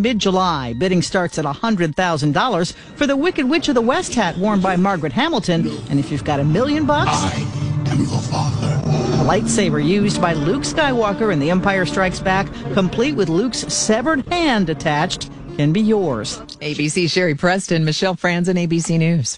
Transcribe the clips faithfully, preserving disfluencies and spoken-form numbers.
mid-July. Bidding starts at one hundred thousand dollars for the Wicked Witch of the West hat worn by Margaret Hamilton. And if you've got a million bucks, I am your father. A lightsaber used by Luke Skywalker in The Empire Strikes Back, complete with Luke's severed hand attached, can be yours. A B C Sherry Preston, Michelle Franzen, A B C News.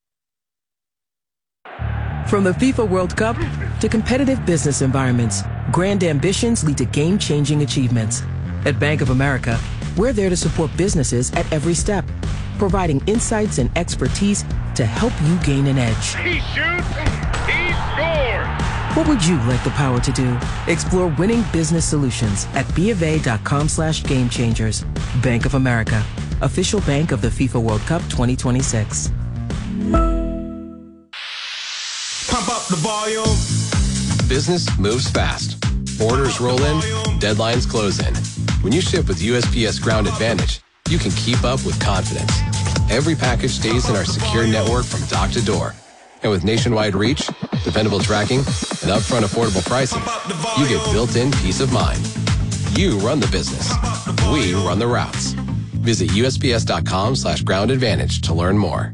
From the FIFA World Cup to competitive business environments, grand ambitions lead to game-changing achievements. At Bank of America, we're there to support businesses at every step, providing insights and expertise to help you gain an edge. He shoots, he scores! What would you like the power to do? Explore winning business solutions at BofA.com slash game changers. Bank of America, official bank of the FIFA World Cup twenty twenty-six. Pump up the volume. Business moves fast. Orders roll in, deadlines close in. When you ship with U S P S Ground Advantage, you can keep up with confidence. Every package stays in our secure network from dock to door. And with nationwide reach, dependable tracking, and upfront affordable pricing, you get built-in peace of mind. You run the business. We run the routes. Visit U S P S dot com slash ground advantage to learn more.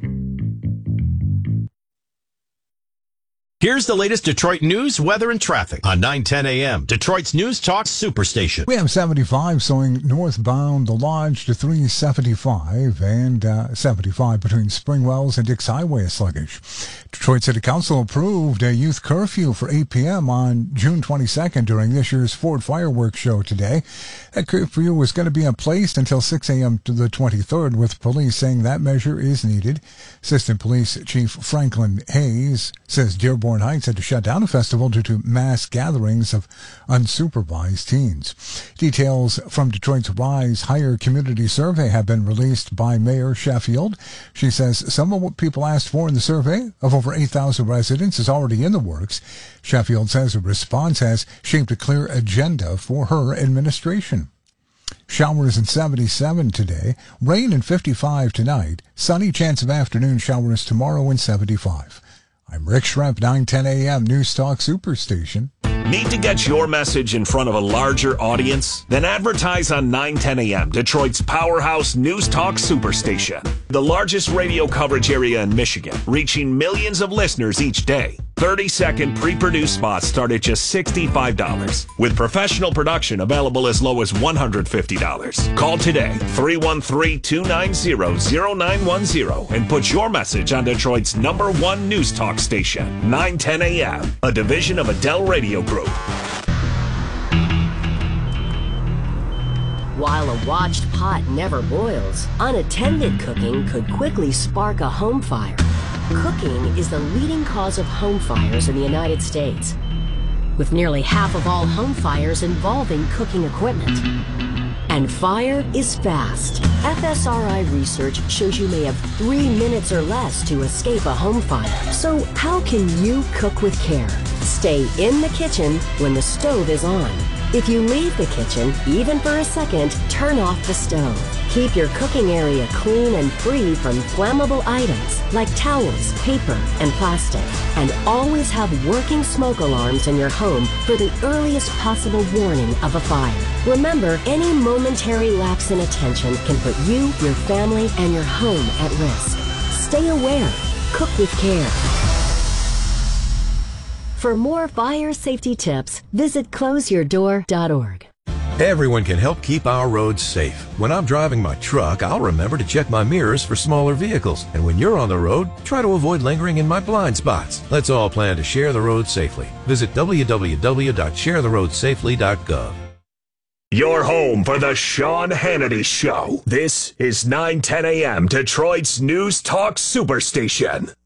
Here's the latest Detroit news, weather, and traffic on nine ten a.m. Detroit's News Talk Superstation. We have seventy-five swing northbound the Lodge to three seventy-five and uh, seventy-five between Springwells and Dix Highway is sluggish. Detroit City Council approved a youth curfew for eight p.m. on June twenty-second during this year's Ford Fireworks Show today. That curfew was going to be in place until six a.m. to the twenty-third, with police saying that measure is needed. Assistant Police Chief Franklin Hayes says Dearborn Heights had to shut down a festival due to mass gatherings of unsupervised teens. Details from Detroit's Rise Higher Community Survey have been released by Mayor Sheffield. She says some of what people asked for in the survey of over eight thousand residents is already in the works. Sheffield says a response has shaped a clear agenda for her administration. Showers in seventy-seven today, rain in fifty-five tonight, sunny chance of afternoon showers tomorrow in seventy-five. I'm Rick Schrempf, nine ten a.m. News Talk Superstation. Need to get your message in front of a larger audience? Then advertise on nine ten a.m., Detroit's powerhouse News Talk Superstation. The largest radio coverage area in Michigan, reaching millions of listeners each day. thirty-second pre-produced spots start at just sixty-five dollars, with professional production available as low as one hundred fifty dollars. Call today, three one three, two nine zero, zero nine one zero, and put your message on Detroit's number one News Talk station, nine ten a.m., a division of Adele Radio Group. While a watched pot never boils, unattended cooking could quickly spark a home fire. Cooking is the leading cause of home fires in the United States, with nearly half of all home fires involving cooking equipment. And fire is fast. F S R I research shows you may have three minutes or less to escape a home fire. So how can you cook with care? Stay in the kitchen when the stove is on. If you leave the kitchen, even for a second, turn off the stove. Keep your cooking area clean and free from flammable items like towels, paper, and plastic. And always have working smoke alarms in your home for the earliest possible warning of a fire. Remember, any momentary lapse in attention can put you, your family, and your home at risk. Stay aware. Cook with care. For more fire safety tips, visit close your door dot org. Everyone can help keep our roads safe. When I'm driving my truck, I'll remember to check my mirrors for smaller vehicles. And when you're on the road, try to avoid lingering in my blind spots. Let's all plan to share the road safely. Visit w w w dot share the road safely dot gov. Your home for the Sean Hannity Show. This is nine ten a.m. Detroit's News Talk Superstation.